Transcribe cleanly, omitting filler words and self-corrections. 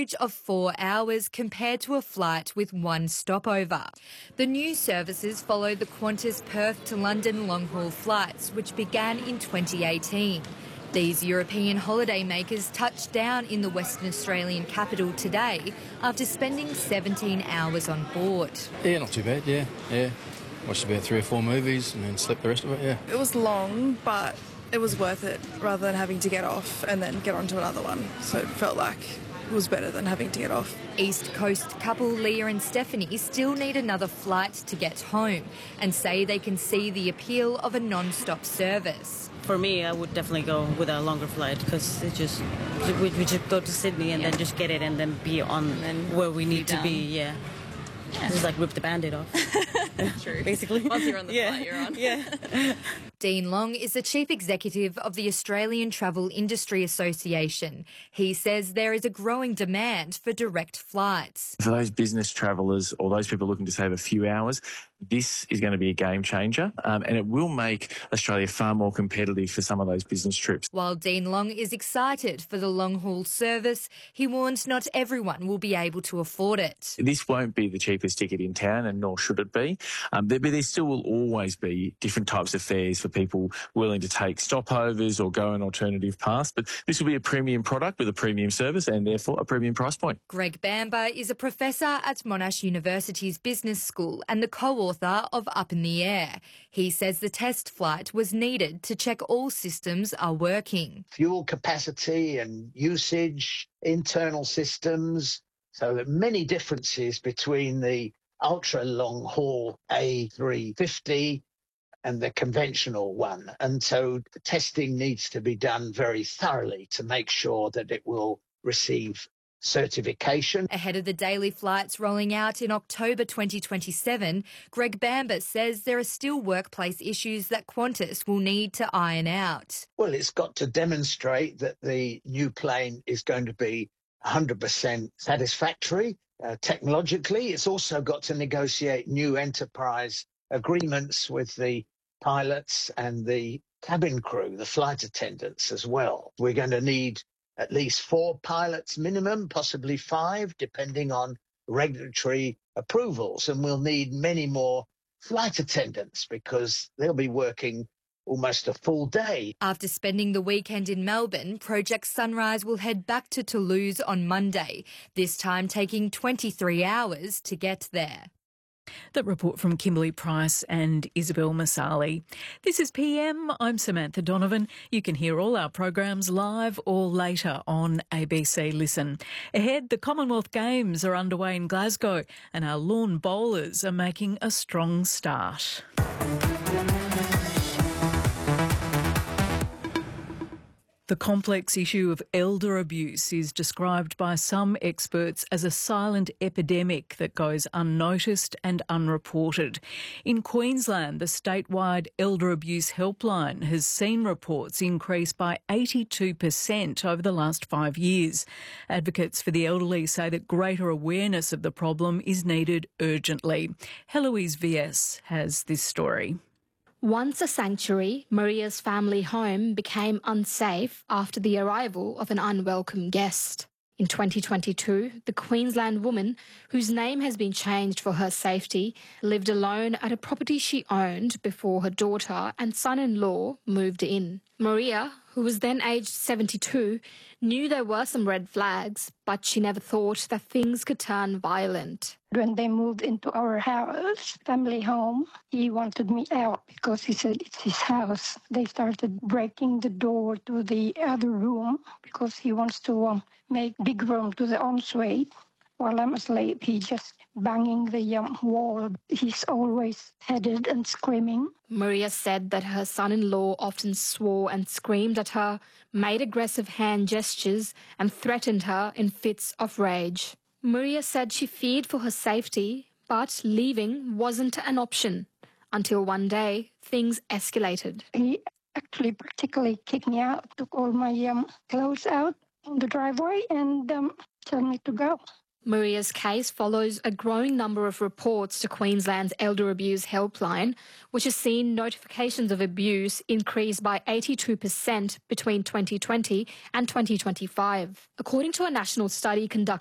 average of 4 hours compared to a flight with one stopover. The new services follow the Qantas Perth to London long-haul flights, which began in 2018. These European holidaymakers touched down in the Western Australian capital today after spending 17 hours on board. Yeah, not too bad, yeah. Watched about 3 or 4 movies and then slept the rest of it, yeah. It was long, but it was worth it rather than having to get off and then get onto another one. So it felt like it was better than having to get off. East Coast couple Leah and Stephanie still need another flight to get home and say they can see the appeal of a non-stop service. For me, I would definitely go with a longer flight because we just go to Sydney and then just get it and then be on where we need to be, yeah. Just like rip the Band-Aid off. True. Basically. Once you're on the flight, you're on. Yeah. Dean Long is the Chief Executive of the Australian Travel Industry Association. He says there is a growing demand for direct flights. For those business travellers or those people looking to save a few hours, this is going to be a game changer and it will make Australia far more competitive for some of those business trips. While Dean Long is excited for the long-haul service, he warns not everyone will be able to afford it. This won't be the cheapest ticket in town, and nor should it be. But there still will always be different types of fares for people willing to take stopovers or go an alternative path. But this will be a premium product with a premium service and therefore a premium price point. Greg Bamber is a professor at Monash University's Business School and the co-author of Up in the Air. He says the test flight was needed to check all systems are working. Fuel capacity and usage, internal systems. So there are many differences between the ultra-long haul A350 and the conventional one. And so the testing needs to be done very thoroughly to make sure that it will receive certification. Ahead of the daily flights rolling out in October 2027, Greg Bamber says there are still workplace issues that Qantas will need to iron out. Well, it's got to demonstrate that the new plane is going to be 100% satisfactory technologically. It's also got to negotiate new enterprise agreements with the pilots and the cabin crew, the flight attendants as well. We're going to need at least 4 pilots minimum, possibly 5, depending on regulatory approvals. And we'll need many more flight attendants because they'll be working almost a full day. After spending the weekend in Melbourne, Project Sunrise will head back to Toulouse on Monday, this time taking 23 hours to get there. That report from Kimberly Price and Isabel Masali. This is PM. I'm Samantha Donovan. You can hear all our programs live or later on ABC Listen. Ahead, the Commonwealth Games are underway in Glasgow and our lawn bowlers are making a strong start. The complex issue of elder abuse is described by some experts as a silent epidemic that goes unnoticed and unreported. In Queensland, the statewide elder abuse helpline has seen reports increase by 82% over the last 5 years. Advocates for the elderly say that greater awareness of the problem is needed urgently. Heloise VS has this story. Once a sanctuary, Maria's family home became unsafe after the arrival of an unwelcome guest. In 2022, the Queensland woman, whose name has been changed for her safety, lived alone at a property she owned before her daughter and son-in-law moved in. Maria, who was then aged 72, knew there were some red flags, but she never thought that things could turn violent. When they moved into our house, family home, he wanted me out because he said it's his house. They started breaking the door to the other room because he wants to make big room to the ensuite. While I'm asleep, he just banging the wall. He's always headed and screaming. Maria said that her son-in-law often swore and screamed at her, made aggressive hand gestures and threatened her in fits of rage. Maria said she feared for her safety, but leaving wasn't an option. Until one day, things escalated. He actually practically kicked me out, took all my clothes out on the driveway and told me to go. Maria's case follows a growing number of reports to Queensland's Elder Abuse Helpline, which has seen notifications of abuse increase by 82% between 2020 and 2025. According to a national study conducted